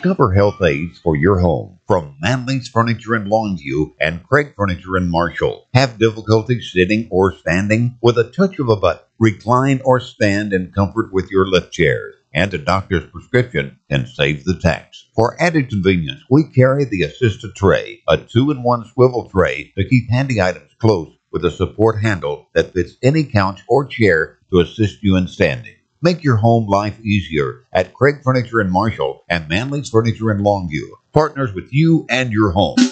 Discover health aids for your home from Manley's Furniture in Longview and Craig Furniture in Marshall. Have difficulty sitting or standing? With a touch of a button, recline or stand in comfort with your lift chairs. And a doctor's prescription can save the tax. For added convenience, we carry the Assisted Tray, a 2-in-1 swivel tray to keep handy items close with a support handle that fits any couch or chair to assist you in standing. Make your home life easier at Craig Furniture in Marshall and Manley's Furniture in Longview. Partners with you and your home.